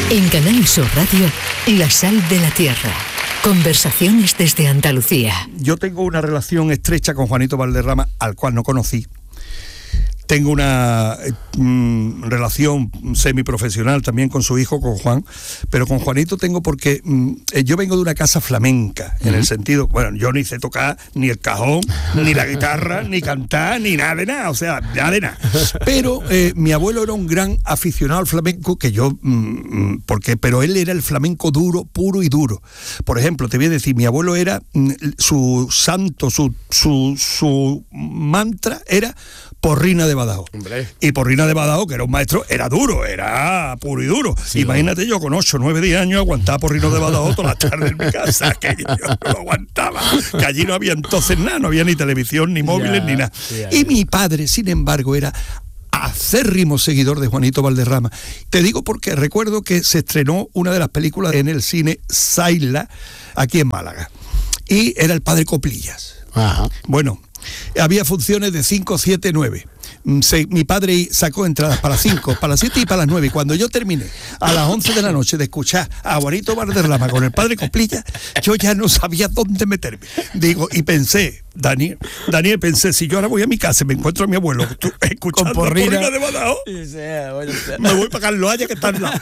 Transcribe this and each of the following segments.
En Canal Sur Radio, La Sal de la Tierra. Conversaciones desde Andalucía. Yo tengo una relación estrecha con Juanito Valderrama, al cual no conocí. Tengo una relación semiprofesional también con su hijo, con Juan, pero con Juanito tengo porque yo vengo de una casa flamenca, en el sentido, bueno, yo ni sé tocar ni el cajón, ni la guitarra, ni cantar, ni nada de nada, o sea, nada de nada. Pero mi abuelo era un gran aficionado al flamenco, que yo, pero él era el flamenco duro, puro y duro. Por ejemplo, te voy a decir, mi abuelo era, su santo, su mantra era Porrina de Badajoz. Hombre. Y Porrina de Badajoz, que era un maestro, era duro, era puro y duro. Sí, imagínate yo con 8 o 9 10 años aguantaba Porrino de Badajoz todas las tardes en mi casa, que yo no lo aguantaba. Que allí no había entonces nada, no había ni televisión, ni móviles, ni nada. Y mi padre, sin embargo, era acérrimo seguidor de Juanito Valderrama. Te digo porque recuerdo que se estrenó una de las películas en el cine Saila, aquí en Málaga. Y era el padre Coplillas. Ajá. Bueno, había funciones de 5, 7, 9. Mi padre sacó entradas para las 5, para las 7 y para las 9. Y cuando yo terminé a las 11 de la noche de escuchar a Juanito Valderrama con el padre Coplillas, yo ya no sabía dónde meterme. Digo, y pensé, Daniel, pensé, si yo ahora voy a mi casa y me encuentro a mi abuelo escuchando Porrina de Badajoz, me voy para Carlos Haya, que está al lado.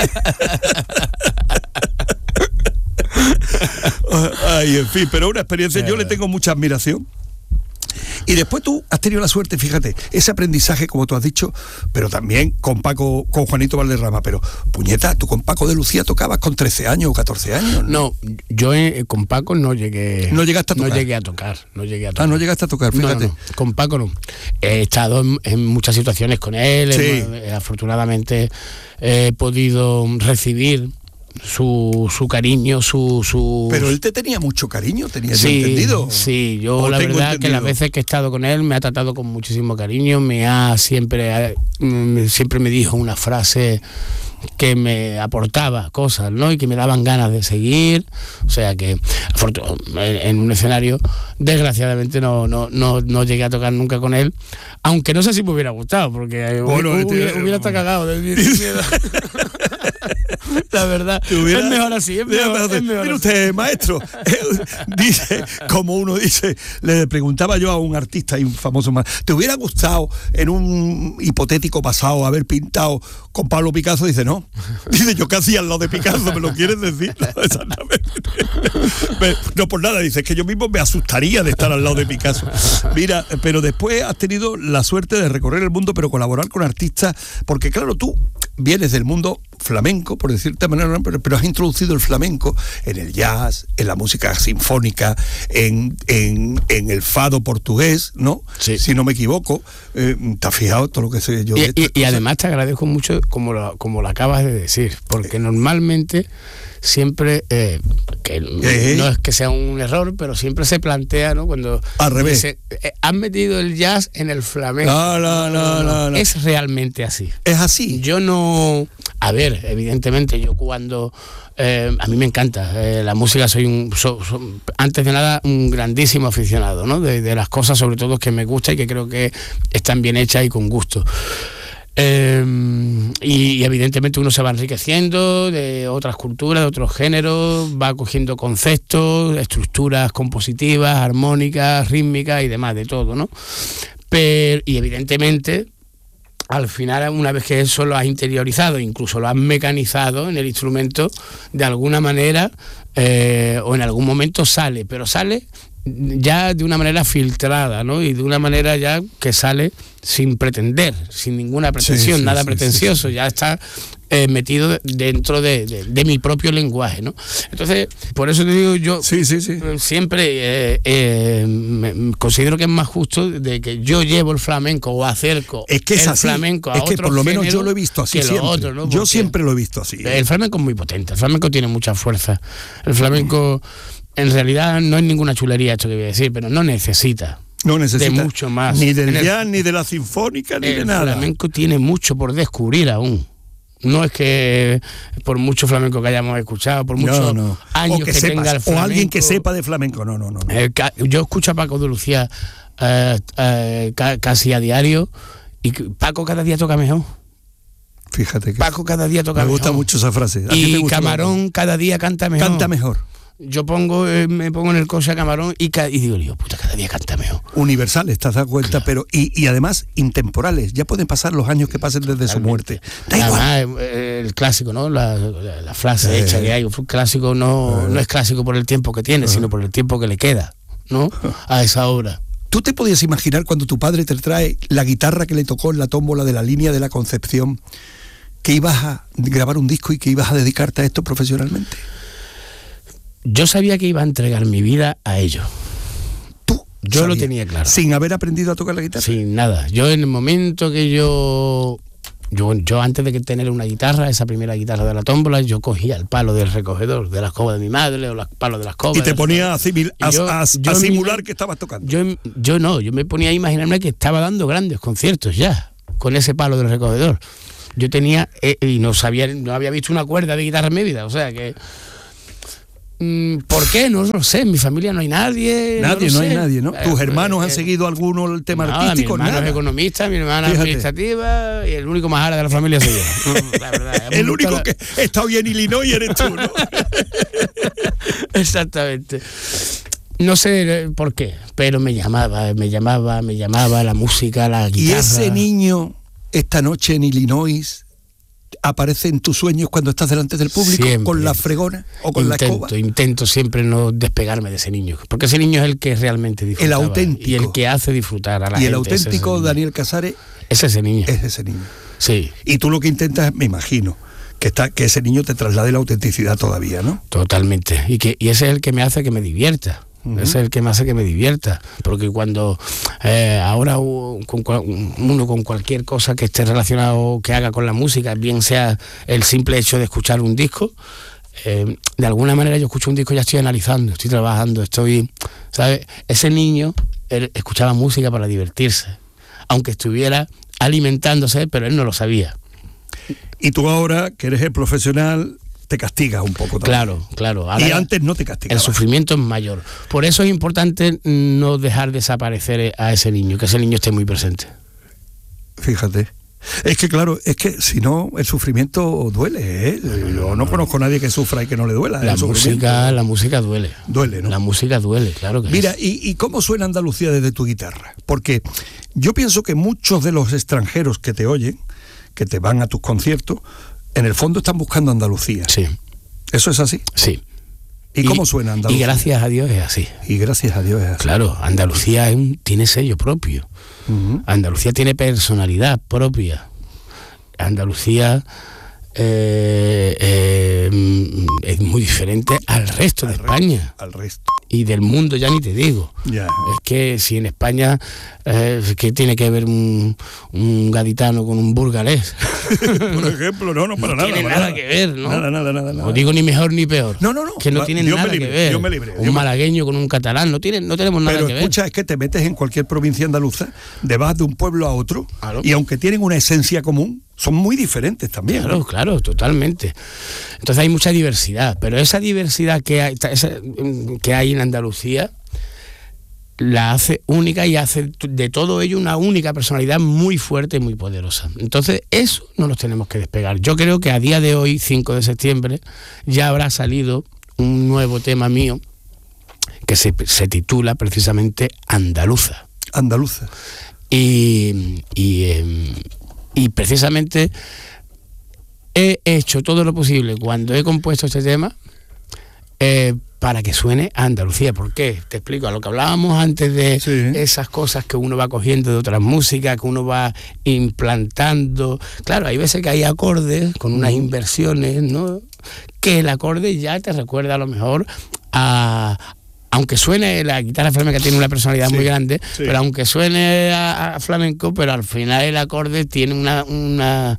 Ay, en fin, pero una experiencia, yo le tengo mucha admiración. Y después tú has tenido la suerte, fíjate, ese aprendizaje, como tú has dicho, pero también con Juanito Valderrama. Pero, puñeta, tú con Paco de Lucía tocabas con 13 años o 14 años. No, yo con Paco no llegué. ¿No llegaste a tocar? No llegué a tocar. Ah, no llegaste a tocar, fíjate. No, con Paco no. He estado en muchas situaciones con él. Sí. Afortunadamente he podido recibir su cariño, Pero él te tenía mucho cariño, ¿tenías entendido? Sí, yo la verdad que las veces que he estado con él me ha tratado con muchísimo cariño, siempre me dijo una frase que me aportaba cosas, ¿no? Y que me daban ganas de seguir. O sea que en un escenario, desgraciadamente no llegué a tocar nunca con él, aunque no sé si me hubiera gustado, porque hubiera estado cagado de miedo. La verdad, es mejor así, es mejor Mira así. usted, maestro, dice, como uno dice, le preguntaba yo a un artista y un famoso más, ¿te hubiera gustado en un hipotético pasado haber pintado con Pablo Picasso? Dice, no. Dice, yo casi al lado de Picasso, ¿me lo quieres decir? No, exactamente. No por nada, dice, es que yo mismo me asustaría de estar al lado de Picasso. Mira, pero después has tenido la suerte de recorrer el mundo, pero colaborar con artistas, porque claro, tú vienes del mundo flamenco, por decirte manera, pero has introducido el flamenco en el jazz, en la música sinfónica, en el fado portugués, ¿no? Sí. Si no me equivoco. ¿Te has fijado todo lo que sé yo? Y además te agradezco mucho, como lo acabas de decir, porque normalmente siempre, que no es que sea un error, pero siempre se plantea, ¿no? Cuando al revés. Dice, han metido el jazz en el flamenco. No. Es realmente así. Es así. Yo no... A ver, evidentemente, yo cuando... a mí me encanta la música, soy antes de nada un grandísimo aficionado, ¿no? De las cosas sobre todo que me gustan y que creo que están bien hechas y con gusto. Y evidentemente uno se va enriqueciendo de otras culturas, de otros géneros, va cogiendo conceptos, estructuras compositivas, armónicas, rítmicas y demás, de todo, ¿no? Y evidentemente, al final, una vez que eso lo has interiorizado, incluso lo has mecanizado en el instrumento, de alguna manera o en algún momento sale, pero sale ya de una manera filtrada, ¿no? Y de una manera ya que sale sin pretender, sin ninguna pretensión, nada pretencioso, ya está metido dentro de mi propio lenguaje, ¿no? Entonces, por eso te digo, yo siempre considero que es más justo de que yo llevo el flamenco o acerco el flamenco a otro género. Es que por lo menos yo lo he visto así siempre. Otro, ¿no? Yo siempre lo he visto así. El flamenco es muy potente, el flamenco tiene mucha fuerza. El flamenco... En realidad no es ninguna chulería esto que voy a decir, pero no necesita de mucho más. Ni del jazz, ni de la sinfónica, ni de nada. El flamenco tiene mucho por descubrir aún. No es que por mucho flamenco que hayamos escuchado, por muchos años que tenga el flamenco. O alguien que sepa de flamenco, no. Yo escucho a Paco de Lucía casi a diario y Paco cada día toca mejor. Fíjate que Paco cada día toca mejor. Me gusta mucho esa frase. ¿A ti te Y gusta Camarón cada día canta mejor. Canta mejor. Yo me pongo en el coche a Camarón y digo, puta, cada día canta mejor. Universales, ¿te has dado cuenta? Claro. Pero y además intemporales. Ya pueden pasar los años que pasen desde su muerte. Da igual. Además, el clásico, ¿no? La frase hecha que hay. Un clásico no es clásico por el tiempo que tiene, sino por el tiempo que le queda, ¿no? A esa obra. ¿Tú te podías imaginar cuando tu padre te trae la guitarra que le tocó en la tómbola de la Línea de la Concepción, que ibas a grabar un disco y que ibas a dedicarte a esto profesionalmente? Yo sabía que iba a entregar mi vida a ello. Yo lo tenía claro. ¿Sin haber aprendido a tocar la guitarra? Sin nada. Yo en el momento que yo antes de tener una guitarra, esa primera guitarra de la tómbola, yo cogía el palo del recogedor, de la escoba de mi madre, o el palo de la escoba. Y te ponías a simular que estabas tocando. Yo me ponía a imaginarme que estaba dando grandes conciertos ya, con ese palo del recogedor. Yo tenía, y no había visto una cuerda de guitarra en mi vida, o sea que... ¿Por qué? No lo sé. En mi familia no hay nadie. No hay nadie, ¿no? ¿Tus hermanos han seguido alguno el tema artístico? Mi hermano es economista, mi hermana es administrativa y el único más árabe de la familia soy yo. La verdad, el único que está hoy en Illinois eres tú, ¿no? Exactamente. No sé por qué, pero me llamaba la música, la guitarra. ¿Y ese niño esta noche en Illinois aparece en tus sueños cuando estás delante del público? Siempre. ¿Con la fregona o con la escoba? Intento siempre no despegarme de ese niño, porque ese niño es el que realmente disfruta. El auténtico. Y el que hace disfrutar a la gente. Y el auténtico Daniel Casares es ese niño. Es ese niño. Sí. Y tú lo que intentas, me imagino, que ese niño te traslade la autenticidad todavía, ¿no? Totalmente. Y ese es el que me hace que me divierta. Ese es el que me hace que me divierta, porque cuando ahora uno con cualquier cosa que esté relacionado, que haga con la música, bien sea el simple hecho de escuchar un disco, de alguna manera yo escucho un disco, ya estoy analizando, estoy trabajando, ¿sabes? Ese niño, él escuchaba música para divertirse, aunque estuviera alimentándose, pero él no lo sabía. Y tú ahora, que eres el profesional, te castigas un poco también. Claro. Ahora, y antes no te castigabas. El sufrimiento es mayor. Por eso es importante no dejar desaparecer a ese niño, que ese niño esté muy presente. Fíjate. Es que claro, si no, el sufrimiento duele, ¿eh? Yo no conozco a nadie que sufra y que no le duela. La música duele. Duele, ¿no? La música duele, claro que Mira, ¿y cómo suena Andalucía desde tu guitarra? Porque yo pienso que muchos de los extranjeros que te oyen, que te van a tus conciertos, en el fondo están buscando Andalucía. Sí. ¿Eso es así? Sí. ¿Y cómo suena Andalucía? Y gracias a Dios es así. Y gracias a Dios es así. Claro, Andalucía tiene sello propio. Uh-huh. Andalucía tiene personalidad propia. Andalucía es muy diferente al resto de España. Al resto. Y del mundo ya ni te digo. Ya. Es que si en España, ¿qué tiene que ver un gaditano con un burgalés? Por ejemplo, no para nada. No tiene nada que ver, ¿no? Nada. No digo ni mejor ni peor. No. Que no tienen nada que ver. Un malagueño con un catalán, no tenemos nada que ver. Pero escucha, es que te metes en cualquier provincia andaluza, vas de un pueblo a otro, claro. Y aunque tienen una esencia común, son muy diferentes también. Claro, totalmente. Entonces hay mucha diversidad, pero esa diversidad que hay en Andalucía la hace única y hace de todo ello una única personalidad muy fuerte y muy poderosa. Entonces eso no nos tenemos que despegar. Yo creo que a día de hoy, 5 de septiembre, ya habrá salido un nuevo tema mío que se titula precisamente Andaluza. Y precisamente he hecho todo lo posible cuando he compuesto este tema para que suene a Andalucía. ¿Por qué? Te explico, a lo que hablábamos antes de esas cosas que uno va cogiendo de otras músicas, que uno va implantando. Claro, hay veces que hay acordes con unas inversiones, ¿no? Que el acorde ya te recuerda a lo mejor aunque suene, la guitarra flamenca tiene una personalidad muy grande, pero aunque suene a flamenco, pero al final el acorde tiene una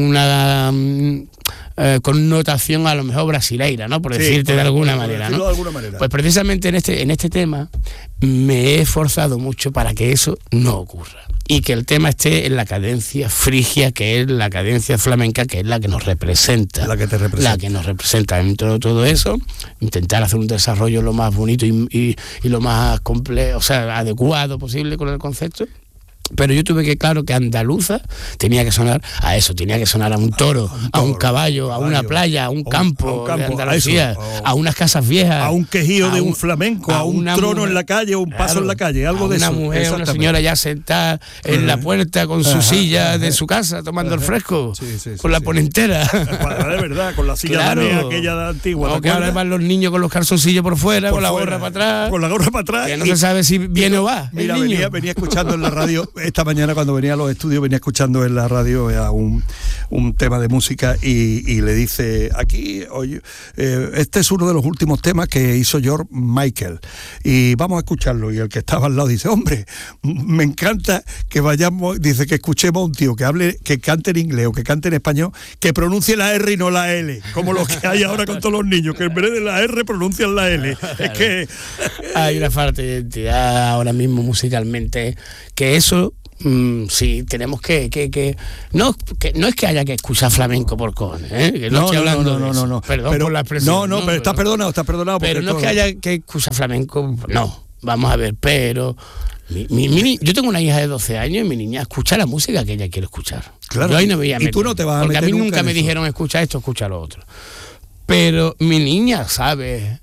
connotación a lo mejor brasileira, ¿no? Por decirte de alguna manera, ¿no? Pues precisamente en este tema me he esforzado mucho para que eso no ocurra. Y que el tema esté en la cadencia frigia, que es la cadencia flamenca, que es la que nos representa. La que te representa. La que nos representa. Dentro de todo eso, intentar hacer un desarrollo lo más bonito y lo más complejo, o sea, adecuado posible con el concepto. Pero yo tuve que, claro, que andaluza tenía que sonar a eso, tenía que sonar a un toro, a un caballo, a una playa, a un campo de Andalucía, a unas casas viejas, a un quejido de un flamenco, a un trono en la calle, o un paso en la calle, algo de eso. Una mujer, una señora ya sentada en la puerta con su silla de su casa tomando el fresco, con la ponentera. De verdad, con la silla aquella antigua. No, que ahora van los niños con los calzoncillos por fuera, con la gorra para atrás. Con la gorra para atrás. Que no se sabe si viene o va. Mira, venía escuchando en la radio esta mañana cuando venía a los estudios, venía escuchando en la radio a un tema de música y le dice, aquí, oye, este es uno de los últimos temas que hizo George Michael y vamos a escucharlo. Y el que estaba al lado dice, hombre, me encanta que vayamos, dice que escuchemos a un tío que hable, que cante en inglés o que cante en español, que pronuncie la R y no la L, como lo que hay ahora con todos los niños, que en vez de la R pronuncian la L. Claro. Es que hay una falta de identidad ahora mismo musicalmente, que eso sí, tenemos que no es que haya que escuchar flamenco por cojones, que no estoy hablando de eso. No. Perdón por la expresión. Pero estás perdonado. Pero no es que haya que escuchar flamenco, no, vamos a ver, pero yo tengo una hija de 12 años y mi niña escucha la música que ella quiere escuchar. Claro. Yo ahí no me voy a meter, y tú no te vas a porque meter a mí nunca me eso. dijeron escucha esto, escucha lo otro. Pero mi niña sabe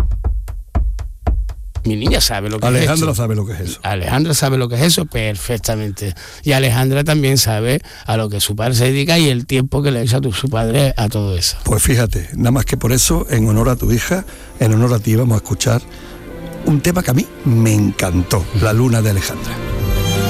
lo que Alejandra es eso. sabe lo que es eso. Alejandra sabe lo que es eso perfectamente. Y Alejandra también sabe a lo que su padre se dedica y el tiempo que le echa su padre a todo eso. Pues fíjate, nada más que por eso, en honor a tu hija, en honor a ti, vamos a escuchar un tema que a mí me encantó, La Luna de Alejandra.